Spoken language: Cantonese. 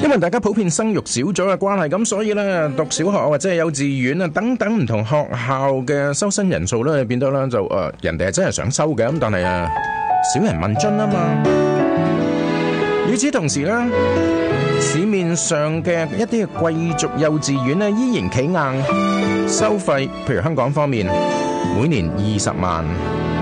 因為大家普遍生育少咗嘅關係，咁所以咧讀小學或者係幼稚園啊等等唔同學校嘅收生人數咧變得咧就人哋係真係想收嘅，咁但係少人問津啊嘛。與此同時咧，市面上嘅一啲貴族幼稚園咧依然企硬收費，譬如香港方面每年20萬。